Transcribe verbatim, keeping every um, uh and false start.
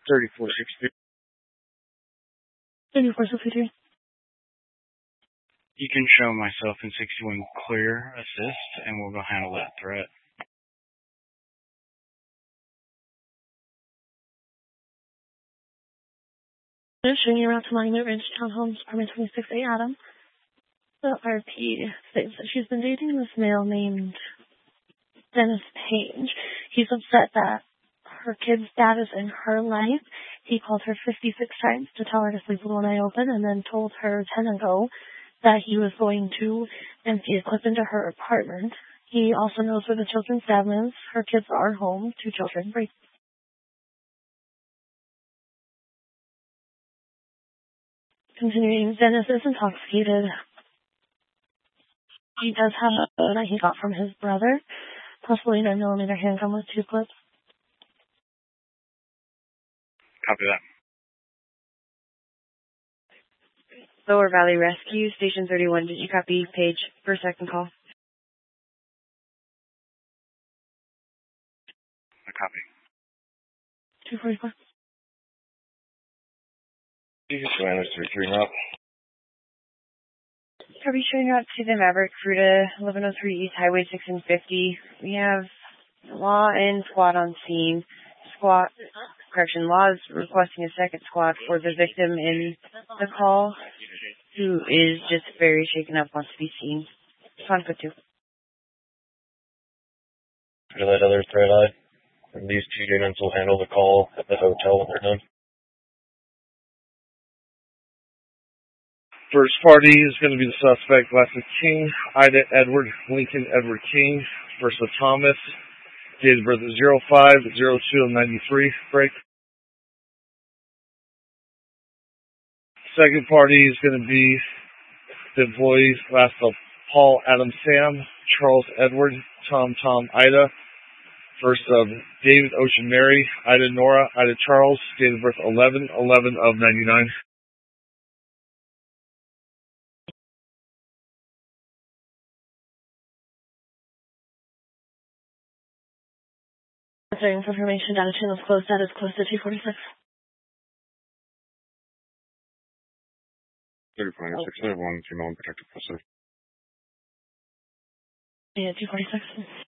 thirty-four sixty. thirty-four sixty-three. You can show myself in sixty-one clear assist, and we'll go handle that threat. Showing you around to Monument Ridge Townhomes, apartment twenty-six A, Adam. The R P states that she's been dating this male named Dennis Page. He's upset that her kid's dad is in her life. He called her fifty-six times to tell her to sleep with one eye open, and then told her ten ago that he was going to empty a clip into her apartment. He also knows where the children's dad lives. Her kids are home, two children. Break. Continuing, Dennis is intoxicated. He does have a gun that he got from his brother, possibly nine millimeter handgun with two clips. Copy that. Lower Valley Rescue, Station thirty-one. Did you copy Page for second call? I copy. two forty-four. You just ran us through three now. Copy, showing up to the Maverick, Fruta, eleven oh three East Highway six and fifty. We have Law and Squad on scene. Squad, correction, Law is requesting a second squad for the victim in the call, who is just very shaken up, wants to be seen. Squad put two. For that other threat eye, and these two units will handle the call at the hotel when they're done. First party is going to be the suspect, Leslie King, Ida Edward, Lincoln Edward King, Versa Thomas, date of birth is zero five zero two ninety-three, break. Second party is going to be the employees, last of Paul Adam Sam, Charles Edward, Tom Tom Ida, first of David Ocean Mary, Ida Nora, Ida Charles, date of birth eleven eleven of ninety-nine. Answering information, data channel is closed. That is closed at two forty-six. thirty-four ninety-six, I have one female and protective officer. Yeah, two forty-six.